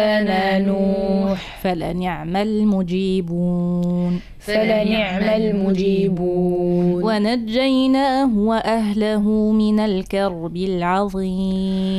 نوح فلنعم المجيبون ونجيناه وأهله من الكرب العظيم.